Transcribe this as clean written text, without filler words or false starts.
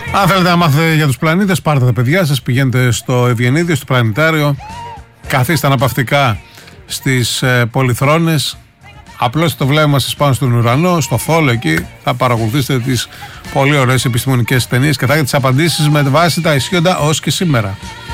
Αν θέλετε να μάθετε για τους πλανήτες, πάρτε τα παιδιά σας, πηγαίνετε στο Ευγενίδιο, στο πλανητάριο, καθίστε αναπαυτικά στις πολυθρόνες, απλώς το βλέμμα σας πάνω στον ουρανό, στο φόλο εκεί, θα παρακολουθήσετε τις πολύ ωραίες επιστημονικές ταινίες και θα έχετε τις απαντήσεις με βάση τα ισχύοντα ως και σήμερα.